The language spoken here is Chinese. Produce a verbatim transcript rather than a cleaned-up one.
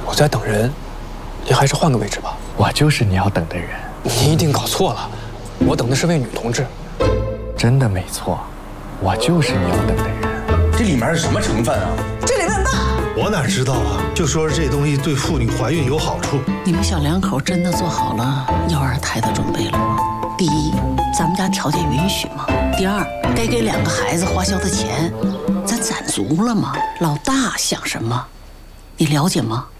我在等人，你还是换个位置吧。 我就是你要等的人。 你一定搞错了，我等的是位女同志。 真的没错，我就是你要等的人。 这里面是什么成分啊？ 这得问爸。 我哪知道啊？就说这东西对妇女怀孕有好处。 你们小两口真的做好了要二胎的准备了吗？第一，咱们家条件允许吗？第二，该给两个孩子花销的钱，咱攒足了吗？老大想什么，你了解吗？